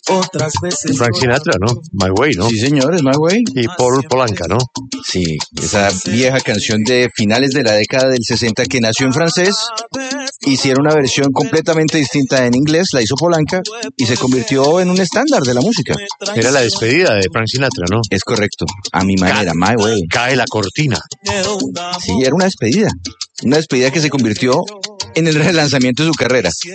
Frank Sinatra, ¿no? My Way, ¿no? Sí, señor, es My Way. Y Paul Polanca, ¿no? Sí, esa vieja canción de finales de la década del 60 que nació en francés, hicieron una versión completamente distinta en inglés, la hizo Polanca y se convirtió en un estándar de la música. Era la despedida de Frank Sinatra, ¿no? Es correcto, a mi manera, My Way. Cae la cortina. Sí, era una despedida que se convirtió en el relanzamiento de su carrera.